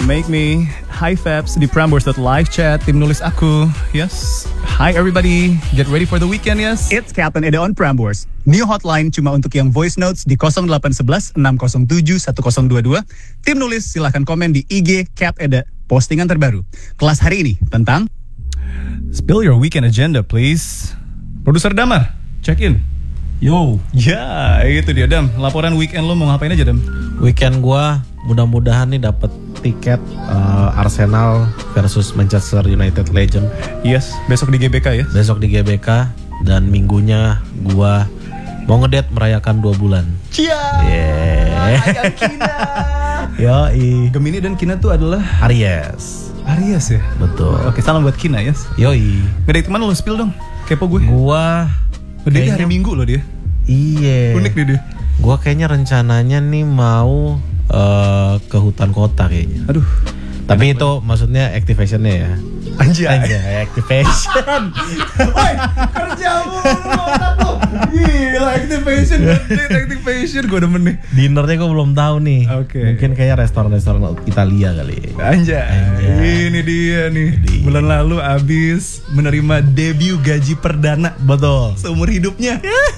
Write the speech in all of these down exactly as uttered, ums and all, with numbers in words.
Make me. Hi Fabs di Prambors.live chat. Tim nulis aku. Yes. Hi everybody. Get ready for the weekend, yes. It's Captain Eda on Prambors. New hotline cuma untuk yang voice notes di nol delapan satu satu enam nol tujuh satu nol dua dua. Tim nulis silahkan komen di I G Cap Eda. Postingan terbaru. Kelas hari ini tentang Spill your weekend agenda please. Produser Damar, check in. Yo, ya itu dia Dam. Laporan weekend lo mau ngapain aja Dam? weekend gua mudah-mudahan nih dapet tiket uh, Arsenal versus Manchester United Legend. Yes, besok di G B K ya. Besok di G B K dan minggunya gua mau ngedate merayakan dua bulan. Cia. Yeah. Ayam Kina. Yoi. Gemini dan Kina tuh adalah Aries. Aries ya. Betul. Oke, salam buat Kina yes. Yoi. Ngedate kemana lo spill dong? Kepo gue. Gua Udah hari Minggu loh dia. Iya. Unik deh dia. Gua kayaknya rencananya nih mau uh, ke hutan kota kayaknya. Aduh. Tapi itu maksudnya activationnya ya. Anjay. Anjay, activation. Woi, kerja mulu otak lo. Gila, activation, activation gue demen nih. Dinernya gue belum tahu nih. Oke. Mungkin kayak restoran-restoran Italia kali. Anjay. Anjay. Ini dia nih. Jadi. Bulan lalu abis menerima debut gaji perdana. Betul. Seumur hidupnya.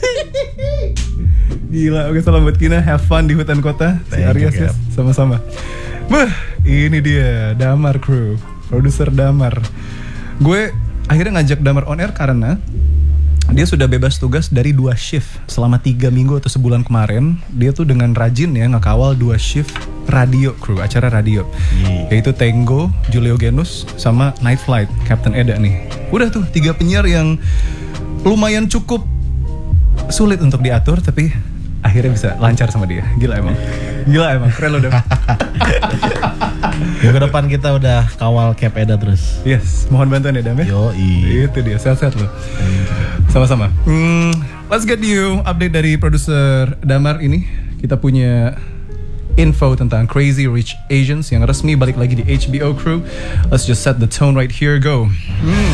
Gila, oke salam buat Kina. Have fun di hutan kota. Si Thank Aries you, ya, sama-sama. Wah, ini dia Damar Crew, produser Damar. Gue akhirnya ngajak Damar on air karena dia sudah bebas tugas dari dua shift selama tiga minggu atau sebulan kemarin. Dia tuh dengan rajin ya ngekawal dua shift radio crew, acara radio. Yeah. Yaitu Tango, Julio Genus, sama Night Flight, Captain Eda nih. Udah tuh tiga penyiar yang lumayan cukup sulit untuk diatur tapi akhirnya bisa lancar sama dia. Gila emang. Gila emang, keren lo dong. Minggu depan kita udah kawal Cap Eda terus. Yes, mohon bantuan ya Dam ya. Yoi. Itu dia, sehat-sehat lo. Sama-sama. Hmm, let's get you update dari produser Damar ini. Kita punya info tentang Crazy Rich Asians yang resmi balik lagi di H B O Crew. Let's just set the tone right here, go. Hmm.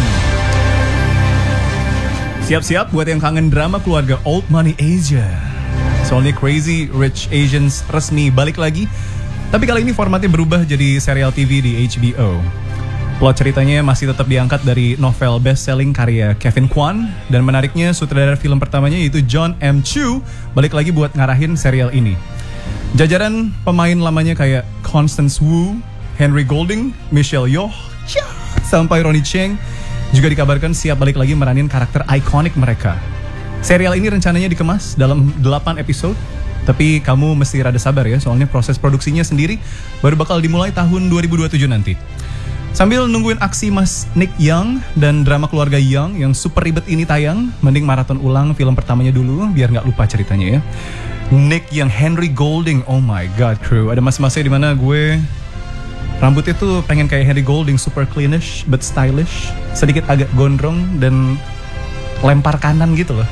Siap-siap buat yang kangen drama keluarga Old Money Asia. Soalnya Crazy Rich Asians resmi balik lagi. Tapi kali ini formatnya berubah jadi serial T V di H B O. Plot ceritanya masih tetap diangkat dari novel best-selling karya Kevin Kwan. Dan menariknya sutradara film pertamanya yaitu John M. Chu balik lagi buat ngarahin serial ini. Jajaran pemain lamanya kayak Constance Wu, Henry Golding, Michelle Yeoh, sampai Ronnie Cheng juga dikabarkan siap balik lagi meranin karakter ikonik mereka. Serial ini rencananya dikemas dalam delapan episode, tapi kamu mesti rada sabar ya, soalnya proses produksinya sendiri baru bakal dimulai tahun dua ribu dua puluh tujuh nanti. Sambil nungguin aksi Mas Nick Young dan drama keluarga Young yang super ribet ini tayang, mending maraton ulang film pertamanya dulu biar nggak lupa ceritanya ya. Nick Young, Henry Golding, oh my god crew, ada mas-masnya di mana gue rambutnya tuh pengen kayak Henry Golding, super cleanish but stylish, sedikit agak gondrong dan lempar kanan gitu loh.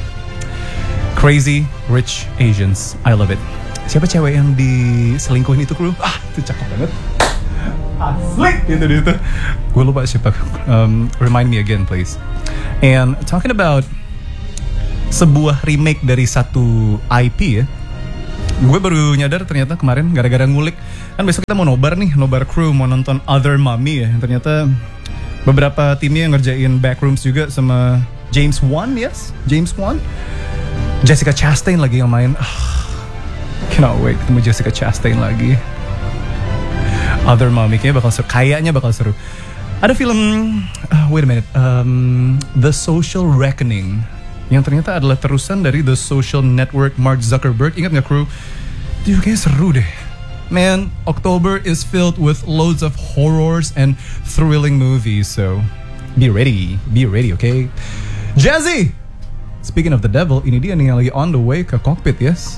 Crazy Rich Asians, I love it. Siapa cewek yang diselingkuhin itu crew? Ah, itu cakep banget. Asli, itu dia tuh. Gue lupa siapa. Um, remind me again, please. And talking about sebuah remake dari satu I P ya. Gue baru nyadar ternyata kemarin gara-gara ngulik. Kan besok kita mau nobar nih, nobar crew mau nonton Other Mommy ya. Ternyata beberapa timnya yang ngerjain Backrooms juga sama James Wan, yes? James Wan. Jessica Chastain lagi yang main. Ah, cannot wait ketemu Jessica Chastain lagi. Other Mommy kayaknya bakal seru. Kayaknya bakal seru. Ada film, uh, wait a minute, um, The Social Reckoning, yang ternyata adalah terusan dari The Social Network Mark Zuckerberg. Ingat nggak crew? Itu kayaknya seru deh. Man, October is filled with loads of horrors and thrilling movies, so be ready, be ready, okay? Jazzy! Speaking of the devil, ini dia nih yang lagi on the way ke cockpit, yes?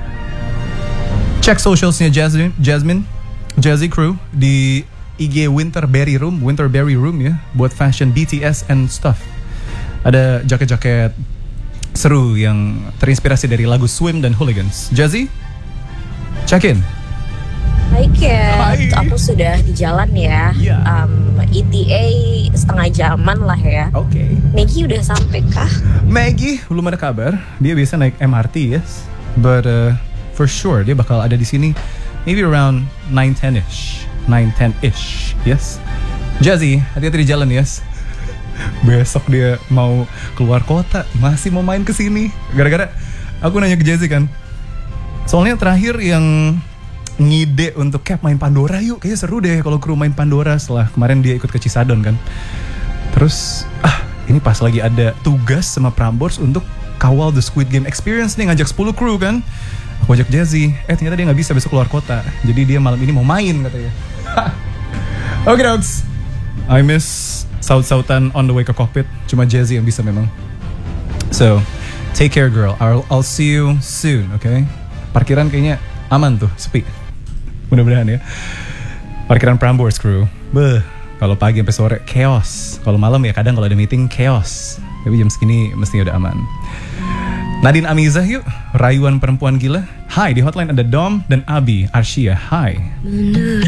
Cek socialsnya Jasmine, Jasmine, Jazzy Crew di I G Winterberry Room, Winterberry Room ya, buat fashion B T S and stuff. Ada jaket-jaket seru yang terinspirasi dari lagu Swim dan Hooligans. Jazzy, check in. Hai Kat, Hai. aku sudah di jalan ya. Iya. um, E T A setengah jaman lah ya. Oke. Okay. Maggie udah sampai kah? Maggie belum ada kabar. Dia biasa naik M R T, yes. But uh, for sure dia bakal ada di sini maybe around nine ten ish. nine ten-ish, yes. Jazzy, hati-hati di jalan, yes. Besok dia mau keluar kota, masih mau main ke sini. Gara-gara aku nanya ke Jazzy kan. Soalnya terakhir yang ngide untuk Cap main Pandora yuk, kayaknya seru deh kalau kru main Pandora setelah kemarin dia ikut ke Cisadon kan. Terus ah ini pas lagi ada tugas sama Prambors untuk kawal The Squid Game Experience nih, ngajak sepuluh kru kan. Aku ajak Jazzy, eh ternyata dia gak bisa besok keluar kota. Jadi dia malam ini mau main katanya. Oke okay, dogs, I miss saut-sautan on the way ke cockpit. Cuma Jazzy yang bisa memang. So, take care girl, I'll, I'll see you soon, oke okay? Parkiran kayaknya aman tuh, sepi. Mudah-mudahan ya. Parkiran Prambors crew, beh, kalau pagi sampai sore chaos. Kalau malam ya kadang kalau ada meeting chaos. Tapi jam segini mestinya udah aman. Nadine Amizah yuk, rayuan perempuan gila. Hai, di hotline ada Dom dan Abi Arshia. Hai.